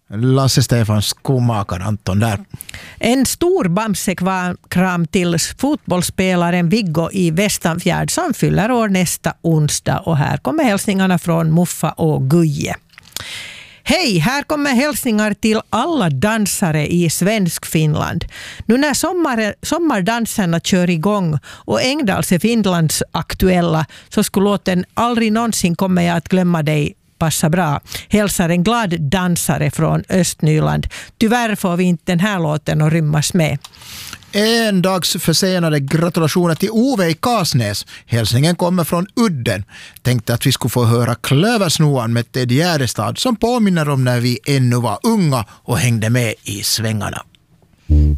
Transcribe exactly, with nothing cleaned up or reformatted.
Lasse Stefans skomakar Anton där. En stor bamsekram till fotbollsspelaren Viggo i Västanfjärd som fyller år nästa onsdag. Och här kommer hälsningarna från Muffa och Guje. Hej, här kommer hälsningar till alla dansare i svensk Finland. Nu när sommar, sommardanserna kör igång och Engdals är Finlands aktuella så skulle låten Aldrig någonsin kommer jag att glömma dig passa bra. Hälsar en glad dansare från Östnyland. Tyvärr får vi inte den här låten att rymmas med. En dags försenade gratulationer till Ove i Kasnäs. Hälsningen kommer från Udden. Tänkte att vi skulle få höra Klöversnoan med Ted Gärdestad som påminner om när vi ännu var unga och hängde med i svängarna.